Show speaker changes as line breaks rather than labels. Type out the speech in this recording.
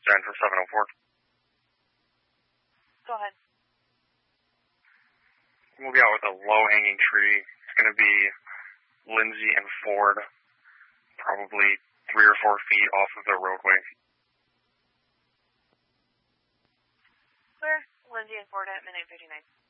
Jen from 704.
Go ahead.
We'll be out with a low-hanging tree. It's going to be Lindsay and Ford, probably 3 or 4 feet off of the roadway.
Clear. Lindsay and Ford at midnight 59.